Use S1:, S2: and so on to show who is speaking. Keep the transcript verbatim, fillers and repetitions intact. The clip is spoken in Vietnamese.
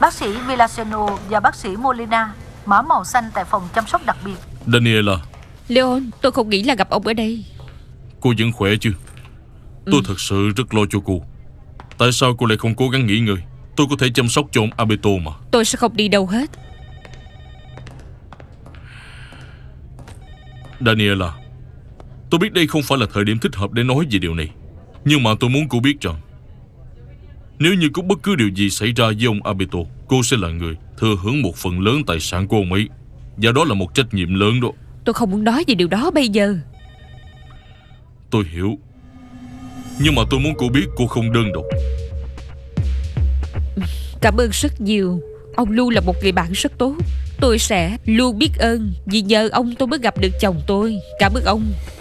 S1: Bác sĩ Villaseñor và bác sĩ Molina, mã màu xanh tại phòng chăm sóc đặc biệt.
S2: Daniela.
S3: Leon, tôi không nghĩ là gặp ông ở đây.
S2: Cô vẫn khỏe chứ? Tôi ừ. thật sự rất lo cho cô. Tại sao cô lại không cố gắng nghỉ ngơi? Tôi có thể chăm sóc cho ông Alberto mà.
S3: Tôi sẽ không đi đâu hết.
S2: Daniela, tôi biết đây không phải là thời điểm thích hợp để nói về điều này, nhưng mà tôi muốn cô biết rằng nếu như có bất cứ điều gì xảy ra với ông Alberto, cô sẽ là người thừa hưởng một phần lớn tài sản của ông ấy. Và đó là một trách nhiệm lớn đó.
S3: Tôi không muốn nói về điều đó bây giờ.
S2: Tôi hiểu, nhưng mà tôi muốn cô biết cô không đơn độc.
S3: Cảm ơn rất nhiều. Ông luôn là một người bạn rất tốt. Tôi sẽ luôn biết ơn, vì nhờ ông tôi mới gặp được chồng tôi. Cảm ơn ông.